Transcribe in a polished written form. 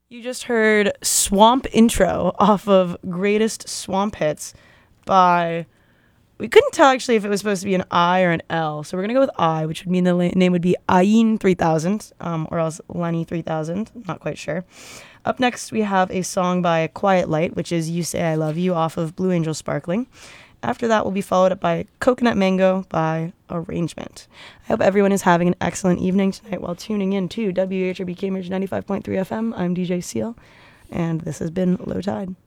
You just heard Swamp Intro off of Greatest Swamp Hits by. We couldn't tell actually if it was supposed to be an I or an L, so we're going to go with I, which would mean the name would be Ayin 3000, or else Lenny 3000, not quite sure. Up next, we have a song by Quiet Light, which is You Say I Love You off of Blue Angel Sparkling. After that will be followed up by Coconut Mango by Arrangement. I hope everyone is having an excellent evening tonight while tuning in to WHRB Cambridge 95.3 FM. I'm DJ Seal, and this has been Low Tide.